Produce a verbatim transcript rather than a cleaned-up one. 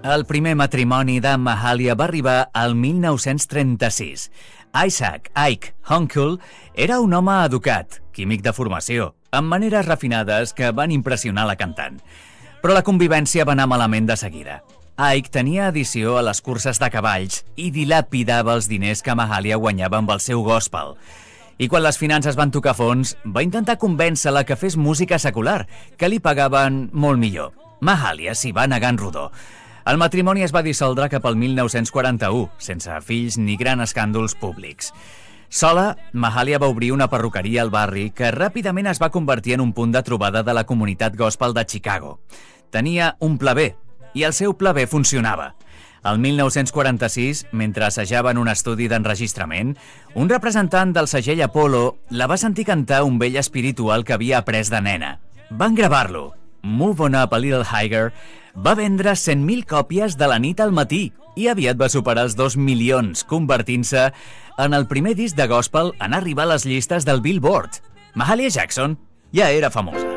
El primer matrimoni de Mahalia va arribar al mil nou-cents trenta-sis. Isaac Ike Hunkel era un home educat, químic de formació, amb maneres refinades que van impressionar la cantant. Però la convivència va anar malament de seguida. Ike tenia addicció a les curses de cavalls i dilapidava els diners que Mahalia guanyava amb el seu gospel. I quan les finances van tocar fons, va intentar convèncer-la que fes música secular, que li pagaven molt millor. Mahalia s'hi va negar en rodó. El matrimoni es va dissoldre cap al mil nou-cents quaranta-u, sense fills ni grans escàndols públics. Sola, Mahalia va obrir una perruqueria al barri que ràpidament es va convertir en un punt de trobada de la comunitat gospel de Chicago. Tenia un pla B, i el seu pla B funcionava. El mil nou-cents quaranta-sis, mentre assajava en un estudi d'enregistrament, un representant del segell Apollo la va sentir cantar un vell espiritual que havia après de nena. Van gravar-lo. Move On Up a Little Higher va vendre cent mil còpies de la nit al matí i aviat va superar els dos milions, convertint-se en el primer disc de gospel en arribar a les llistes del Billboard. Mahalia Jackson ja era famosa.